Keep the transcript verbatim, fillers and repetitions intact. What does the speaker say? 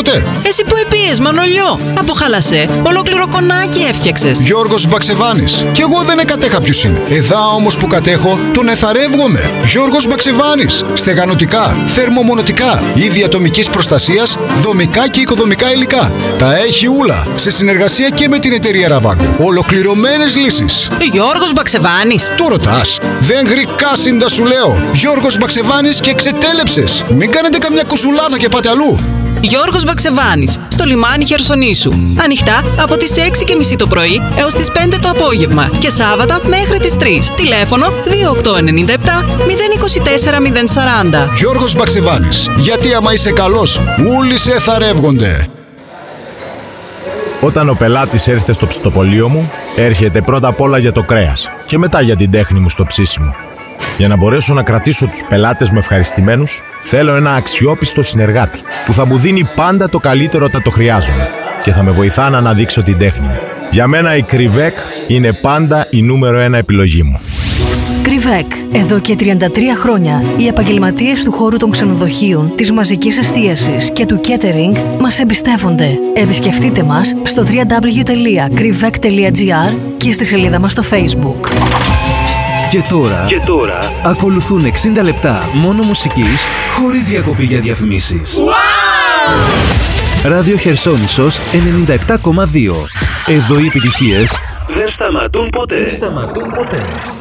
ποτέ. Εσύ που επίες, Μανολιό. Από χαλασέ, ολόκληρο κονάκι έφτιαξες. Γιώργος Μπαξεβάνης. Κι εγώ δεν εκατέχα ποιος είναι. Εδά όμως που κατέχω, τον εθαρεύγομαι. Γιώργος Μπαξεβάνης. Στεγανοτικά, θερμομονωτικά, είδη ατομικής προστασίας, δομικά και οικοδομικά υλικά. Τα έχει ούλα. Σε συνεργασία και με την εταιρεία Ραβάγκο. Ολοκληρωμένες λύσεις. Γιώργος Μπαξεβάνης. Το ρωτάς. Δεν γρικάσιντα σου λέω. Γιώργος Μπαξεβάνης και ξετέλεψες. Μην κάνετε καμιά κουσουλάδα και πάτε αλλού. Γιώργος Μπαξεβάνης, στο λιμάνι Χερσονήσου. Ανοιχτά από τις έξι και μισή το πρωί έως τις πέντε το απόγευμα και Σάββατα μέχρι τις τρεις. Τηλέφωνο δύο οκτώ εννιά επτά μηδέν δύο τέσσερα μηδέν σαράντα. Γιώργος Μπαξεβάνης. Γιατί άμα είσαι καλός, όλοι σε εθαρεύγονται. Όταν ο πελάτης έρχεται στο ψητοπωλείο μου, έρχεται πρώτα απ' όλα για το κρέας και μετά για την τέχνη μου στο ψήσιμο. Για να μπορέσω να κρατήσω τους πελάτες μου ευχαριστημένους, θέλω ένα αξιόπιστο συνεργάτη που θα μου δίνει πάντα το καλύτερο όταν το χρειάζομαι και θα με βοηθά να αναδείξω την τέχνη μου. Για μένα η Κρυβέκ είναι πάντα η νούμερο ένα επιλογή μου. Κρυβέκ. Εδώ και τριάντα τρία χρόνια οι επαγγελματίες του χώρου των ξενοδοχείων, της μαζικής εστίασης και του catering μας εμπιστεύονται. Επισκεφτείτε μας στο double-u double-u double-u τελεία κρυβέκ τελεία τζι άρ και στη σελίδα μας στο Facebook. Και τώρα, και τώρα ακολουθούν εξήντα λεπτά μόνο μουσικής χωρίς διακοπή για διαφημίσεις. Wow! Ράδιο Χερσόνησος ενενήντα επτά κόμμα δύο. Εδώ οι επιτυχίες δεν σταματούν ποτέ. Δεν σταματούν ποτέ.